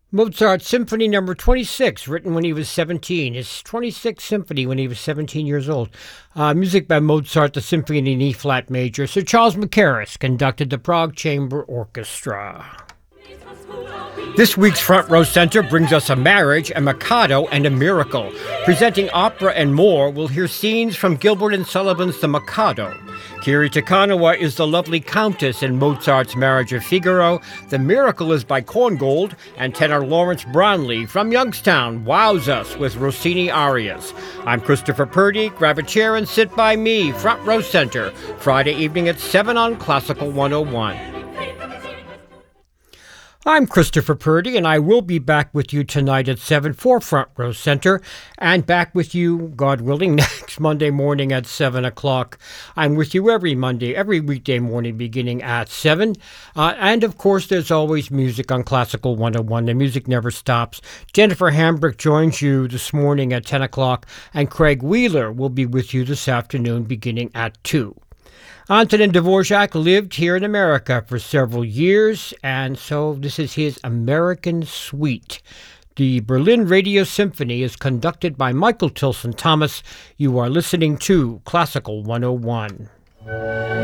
Mozart Symphony Number 26, written when he was 17. His 26th symphony when he was 17 years old. Music by Mozart, the Symphony in E-flat major. Sir Charles Mackerras conducted the Prague Chamber Orchestra. This week's Front Row Center brings us a marriage, a Mikado, and a miracle. Presenting opera and more, we'll hear scenes from Gilbert and Sullivan's The Mikado. Kiri Takanawa is the lovely Countess in Mozart's Marriage of Figaro. The Miracle is by Korngold, and tenor Lawrence Brownlee from Youngstown wows us with Rossini arias. I'm Christopher Purdy. Grab a chair and sit by me. Front Row Center, Friday evening at 7 on Classical 101. I'm Christopher Purdy, and I will be back with you tonight at 7 for Front Row Center, and back with you, God willing, next Monday morning at 7 o'clock. I'm with you every weekday morning beginning at 7. And, of course, there's always music on Classical 101. The music never stops. Jennifer Hambrick joins you this morning at 10 o'clock, and Craig Wheeler will be with you this afternoon beginning at 2. Antonin Dvorak lived here in America for several years, and so this is his American Suite. The Berlin Radio Symphony is conducted by Michael Tilson Thomas. You are listening to Classical 101.